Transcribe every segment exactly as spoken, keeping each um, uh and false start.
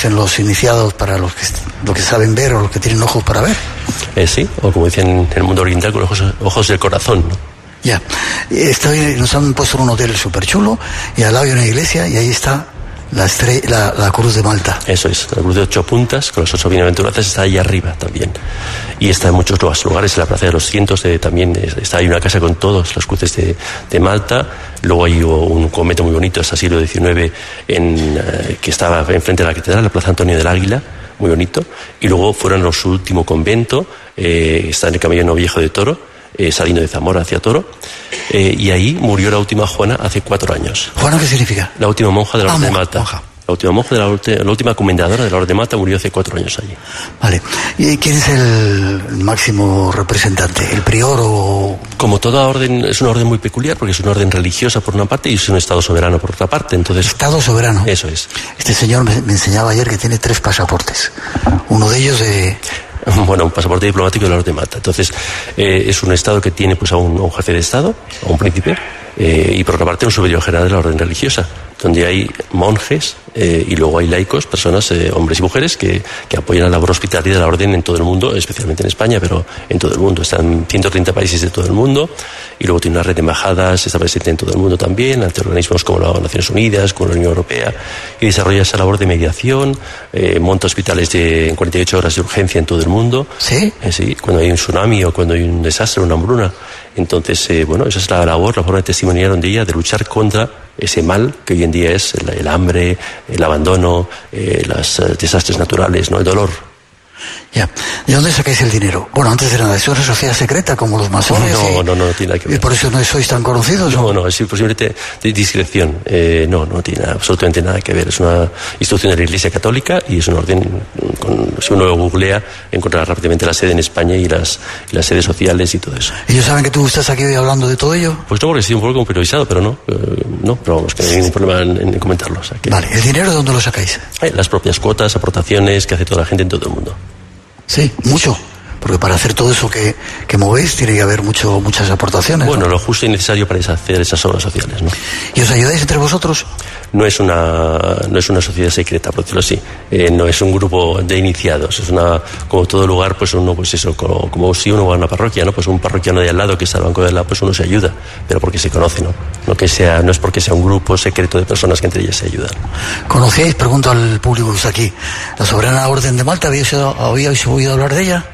dicen los iniciados para los que, los que saben ver o los que tienen ojos para ver. Eh, sí, o como dicen en el mundo oriental, con los ojos, ojos del corazón, ¿no? Ya, Estoy, nos han puesto en un hotel súper chulo y al lado hay una iglesia y ahí está la, estre- la, la cruz de Malta. Eso es, la cruz de ocho puntas, con los ocho bienaventuranzas, está ahí arriba también. Y está en muchos lugares, en la Plaza de los Cientos, de, también está ahí una casa con todas las cruces de, de Malta. Luego hay un convento muy bonito, hasta siglo diecinueve, en, eh, que estaba enfrente de la catedral, la Plaza Antonio del Águila, muy bonito. Y luego fueron a su último convento, eh, está en el Camino Viejo de Toro, Eh, saliendo de Zamora hacia Toro, eh, y ahí murió la última Juana hace cuatro años. ¿Juana qué significa? La última monja de la ah, Orden de monja, Malta. Monja. La última monja, de la, la última comendadora de la Orden de Malta murió hace cuatro años allí. Vale. ¿Y quién es el máximo representante? ¿El prior o...? Como toda orden, es una orden muy peculiar porque es una orden religiosa por una parte y es un Estado soberano por otra parte. Entonces, Estado soberano. Eso es. Este señor me, me enseñaba ayer que tiene tres pasaportes. Uno de ellos de... Bueno, un pasaporte diplomático de la Orden de Malta. Entonces, eh, es un Estado que tiene pues a un, a un jefe de Estado, a un príncipe, eh, y por otra parte un superior general de la orden religiosa, donde hay monjes eh, y luego hay laicos, personas, eh, hombres y mujeres, que, que apoyan la labor hospitalaria de la orden en todo el mundo, especialmente en España, pero en todo el mundo. Están en ciento treinta países de todo el mundo, y luego tiene una red de embajadas, está presente en todo el mundo también, ante organismos como las Naciones Unidas, como la Unión Europea, y desarrolla esa labor de mediación, eh, monta hospitales de, en cuarenta y ocho horas de urgencia en todo el mundo. ¿Sí? Eh, sí, cuando hay un tsunami o cuando hay un desastre, una hambruna. Entonces, eh, bueno, esa es la labor, la forma de testimoniar de ella, de luchar contra ese mal que hoy en día es el, el hambre, el abandono, eh, los eh, desastres naturales, ¿no? El dolor. Ya. ¿De dónde sacáis el dinero? Bueno, antes de nada, ¿es una sociedad secreta como los masones? No, y, no, no, no tiene nada que ver. ¿Y por eso no sois tan conocidos? No, no, es posiblemente de discreción. Eh, no, no tiene absolutamente nada que ver. Es una institución de la Iglesia Católica y es un orden, con, si uno lo googlea, encontrará rápidamente la sede en España y las, y las sedes sociales y todo eso. ¿Ellos saben que tú estás aquí hoy hablando de todo ello? Pues no, porque estoy un poco improvisado, pero no, eh, no, pero vamos, que no hay ningún problema en, en comentarlo. O sea, que, vale, ¿el dinero de dónde lo sacáis? Eh, las propias cuotas, aportaciones que hace toda la gente en todo el mundo. Sí, mucho. Porque para hacer todo eso que, que movéis tiene que haber mucho, muchas aportaciones. Bueno, ¿no? lo justo y necesario para hacer esas obras sociales, ¿no? ¿Y os ayudáis entre vosotros? No es una, no es una sociedad secreta, por decirlo así. Eh, no es un grupo de iniciados. Es una, como todo lugar, pues uno, pues eso, como, como si uno va a una parroquia, ¿no? Pues un parroquiano de al lado que está al banco de al lado, pues uno se ayuda, pero porque se conoce, ¿no? No que sea, no es porque sea un grupo secreto de personas que entre ellas se ayudan. ¿Conocéis, pregunto al público que está aquí, la Soberana Orden de Malta? ¿Habíais, habíais oído hablar de ella?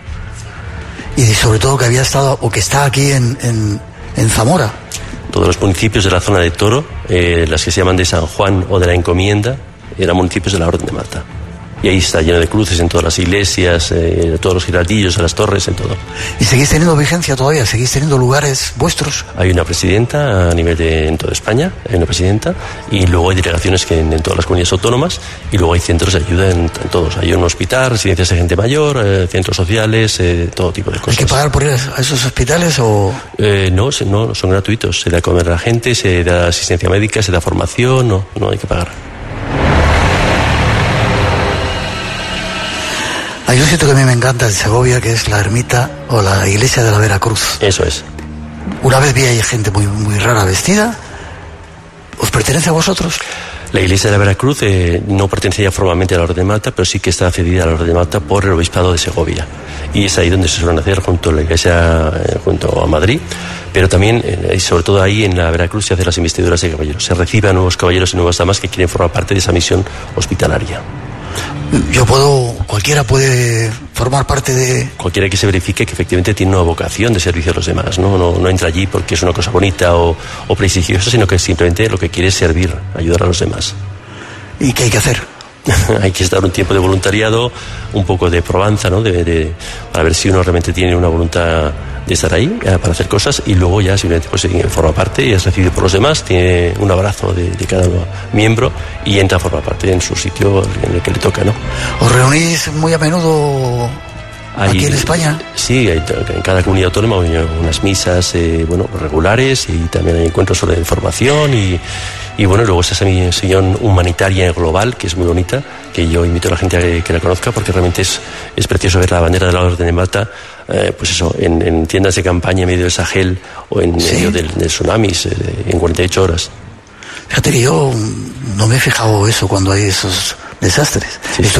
Y sobre todo que había estado, o que está aquí en, en, en Zamora. Todos los municipios de la zona de Toro, eh, las que se llaman de San Juan o de la Encomienda, eran municipios de la Orden de Malta. Y ahí está lleno de cruces en todas las iglesias, eh, todos los giraldillos, en las torres, en todo. ¿Y seguís teniendo vigencia todavía? ¿Seguís teniendo lugares vuestros? Hay una presidenta a nivel de en toda España, hay una presidenta, y luego hay delegaciones que en, en todas las comunidades autónomas, y luego hay centros de ayuda en, en todos. Hay un hospital, residencias de gente mayor, eh, centros sociales, eh, todo tipo de cosas. ¿Hay que pagar por ir a esos hospitales o...? Eh, no, no, son gratuitos. Se da a comer a la gente, se da asistencia médica, se da formación, no, no hay que pagar. Hay un sitio que a mí me encanta en Segovia, que es la ermita o la iglesia de la Veracruz. Eso es. Una vez vi ahí gente muy, muy rara vestida. ¿Os pertenece a vosotros? La iglesia de la Veracruz eh, no pertenece ya formalmente a la Orden de Malta, pero sí que está cedida a la Orden de Malta por el Obispado de Segovia. Y es ahí donde se suelen hacer junto a la iglesia, eh, junto a Madrid. Pero también, eh, y sobre todo ahí en la Veracruz, se hacen las investiduras de caballeros. Se recibe a nuevos caballeros y nuevas damas que quieren formar parte de esa misión hospitalaria. Yo puedo, cualquiera puede formar parte de... Cualquiera que se verifique que efectivamente tiene una vocación de servicio a los demás, ¿no? No, no entra allí porque es una cosa bonita o, o prestigiosa, sino que simplemente lo que quiere es servir, ayudar a los demás. ¿Y qué hay que hacer? Hay que estar un tiempo de voluntariado, un poco de probanza, ¿no? De, de, para ver si uno realmente tiene una voluntad de estar ahí, eh, para hacer cosas, y luego ya simplemente pues, forma parte y es recibido por los demás, tiene un abrazo de, de cada miembro y entra a formar parte en su sitio en el que le toca, ¿no? ¿Os reunís muy a menudo hay, aquí en España? Sí, hay, en cada comunidad autónoma hay unas misas eh, bueno, regulares y también hay encuentros sobre formación y Y bueno, luego está esa misión humanitaria global, que es muy bonita, que yo invito a la gente a que, que la conozca, porque realmente es, es precioso ver la bandera de la Orden de Malta, eh, pues eso, en, en tiendas de campaña en medio del Sahel o en ¿sí? medio del, del tsunamis, eh, en cuarenta y ocho horas. Fíjate que yo no me he fijado eso cuando hay esos desastres. Sí.